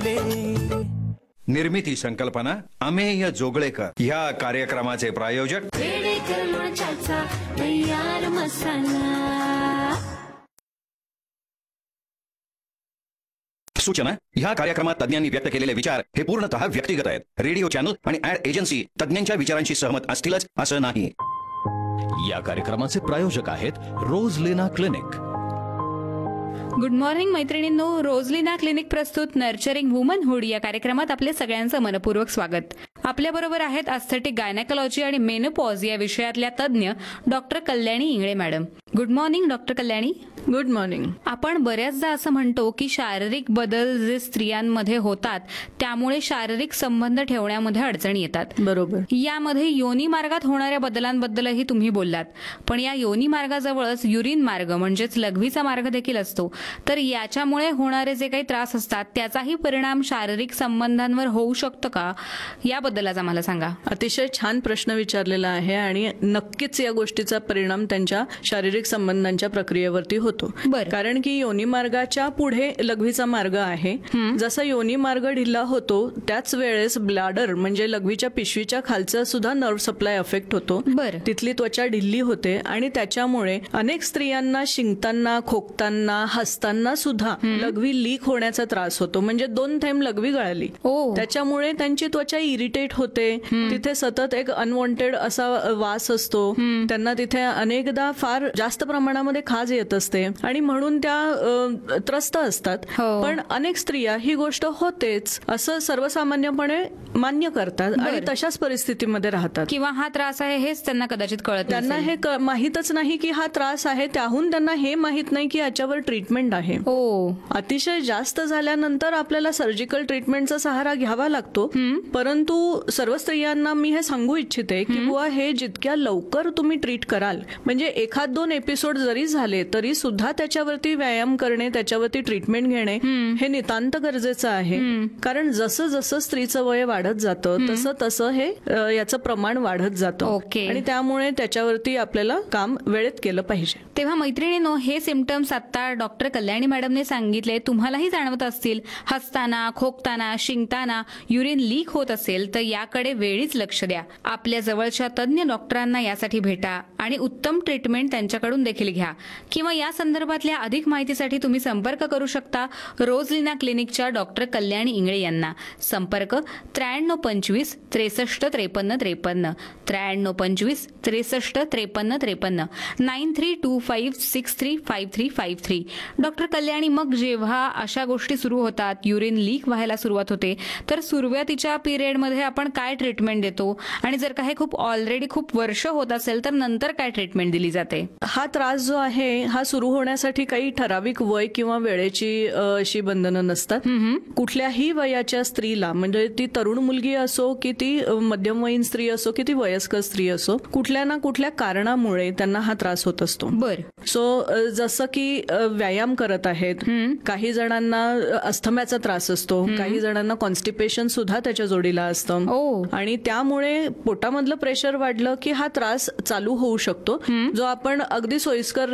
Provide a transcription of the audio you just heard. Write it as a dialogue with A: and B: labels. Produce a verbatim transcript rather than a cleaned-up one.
A: फुले.
B: निर्मिती संकल्पना अमेय जोगळेकर. ह्या कार्यक्रमाचे प्रायोजक
C: खेडेकर लोणच्याचा तयार मसाला.
B: सूचना ह्या कार्यक्रमात तज्ञांनी व्यक्त केलेले विचार हे पूर्णतः व्यक्तिगत आहेत. रेडिओ चॅनल आणि ऍड एजन्सी तज्ञांच्या विचारांशी सहमत असतीलच असं नाही.
D: या कार्यक्रमाचे प्रायोजक आहेत रोजलिना क्लिनिक.
E: गुड मॉर्निंग मैत्रिणींनो. रोजलिना क्लिनिक प्रस्तुत नर्चरिंग वुमनहुड या कार्यक्रमात आपले सगळ्यांचं मनपूर्वक स्वागत. आपल्याबरोबर आहेत एस्थेटिक गायनेकोलॉजी आणि मेनोपॉज या विषयातल्या तज्ञ doctor Kalyani Ingale madam. Good morning doctor Kalyani.
F: Good morning.
E: आपण बऱ्याचदा असं म्हणतो की शारीरिक बदल जे स्त्रियांमध्ये होतात त्यामुळे शारीरिक संबंध ठेवण्यामध्ये अडचणी येतात.
F: बरोबर.
E: यामध्ये योनी मार्गात होणाऱ्या बदलांबद्दलही तुम्ही बोललात. पण या योनी मार्गाजवळच युरिन मार्ग म्हणजेच लघवीचा मार्ग देखील असतो. तर याच्यामुळे होणारे जे काही त्रास असतात त्याचाही परिणाम शारीरिक संबंधांवर होऊ शकतो का, याबद्दल आज आम्हाला सांगा.
F: अतिशय छान प्रश्न विचारलेला आहे आणि नक्कीच या गोष्टीचा परिणाम त्यांच्या शारीरिक संबंधांच्या प्रक्रियेवरती होतो.
E: बरं.
F: कारण की योनी मार्गाच्या पुढे लघवीचा मार्ग आहे. जसा योनी मार्ग ढिला होतो त्याच वेळेस ब्लॅडर म्हणजे लघवीच्या पिशवीच्या खालचा सुद्धा नर्व्ह सप्लाय अफेक्ट होतो.
E: बरं.
F: तिथली त्वचा ढिल्ली होते आणि त्याच्यामुळे अनेक स्त्रियांना शिंकताना, खोकताना, हसताना सुद्धा लघवी लीक होण्याचा त्रास होतो. म्हणजे दोन थेंब लघवी गळाली.
E: ओ.
F: त्याच्यामुळे त्यांची त्वचा इरिटेट होते. तिथे सतत एक अनवॉन्टेड असा वास असतो. त्यांना तिथे अनेकदा फार जास्त प्रमाणामध्ये खाज येत असते आणि म्हणून त्या अ, त्रस्त असतात.
E: हो.
F: पण अनेक स्त्रिया ही गोष्ट होतेच असं सर्वसामान्यपणे मान्य करतात आणि तशाच परिस्थितीमध्ये राहतात.
E: किंवा हा त्रास आहे हेच त्यांना कदाचित कळत
F: त्यांना
E: नसेल.
F: हे क- माहीतच नाही की हा त्रास आहे. त्याहून त्यांना हे माहित नाही की याच्यावर ट्रीटमेंट आहे.
E: ओ.
F: अतिशय जास्त झाल्यानंतर आपल्याला सर्जिकल ट्रीटमेंटचा सहारा घ्यावा लागतो. परंतु सर्व स्त्रियांना मी हे सांगू इच्छिते की बुवा हे जितक्या लवकर तुम्ही ट्रीट कराल, म्हणजे एखाद दोन एपिसोड जरी झाले तरी सुद्धा त्याच्यावरती व्यायाम करणे, त्याच्यावरती ट्रीटमेंट घेणे हे नितांत गरजेचं आहे. कारण जसं जसं स्त्रीचं वय वाढत जातं तसं तसं हे अ, याचं प्रमाण वाढत जातं.
E: ओके.
F: आणि त्यामुळे त्याच्यावरती आपल्याला काम वेळेत केलं पाहिजे.
E: तेव्हा मैत्रिणींनो, हे सिम्पटम्स आता डॉक्टर कल्याणी मॅडमने सांगितले तुम्हालाही जाणवत असतील. हसताना, खोकताना, शिंकताना युरिन लीक होत असेल तर याकडे वेळीच लक्ष द्या. आपल्या जवळच्या तज्ञ डॉक्टरांना यासाठी भेटा आणि उत्तम ट्रीटमेंट त्यांच्याकडून देखील घ्या. किंवा या संदर्भातल्या अधिक माहितीसाठी तुम्ही संपर्क करू शकता रोजलिना क्लिनिकच्या डॉक्टर कल्याणी इंगळे यांना. संपर्क त्र्याण्णव पंचवीस त्रेसष्ट त्रेपन्न त्रेपन्न त्र्याण्णव पंचवीस त्रेसष्ट त्रेपन्न त्रेपन्न nine three to five six three five three five three. Doctor Kalyani, मग जेव्हा अशा गोष्टी सुरू होतात, युरिन लीक व्हायला सुरुवात होते, तर सुरुवातीच्या पिरियडमध्ये आपण काय ट्रीटमेंट देतो आणि जर का हे खूप ऑलरेडी खूप वर्ष होत असेल तर नंतर काय ट्रीटमेंट दिली जाते?
F: हा त्रास जो आहे हा सुरू होण्यासाठी काही ठराविक वय किंवा वेळेची अ, अशी बंधनं नसतात. कुठल्याही वयाच्या स्त्रीला, म्हणजे ती तरुण मुलगी असो की ती अ, मध्यमवयीन स्त्री असो की ती वयस्कर स्त्री असो, कुठल्या ना कुठल्या कारणामुळे त्यांना हा त्रास होत असतो.
E: बर.
F: सो जसं की अ, व्यायाम करत आहेत, काही जणांना अस्थम्याचा त्रास असतो, काही जणांना कॉन्स्टिपेशन सुद्धा त्याच्या जोडीला असतं.
E: ओ.
F: आणि त्यामुळे पोटामधलं प्रेशर वाढलं की हा त्रास चालू होऊ शकतो, जो आपण अगदी सोयीस्कर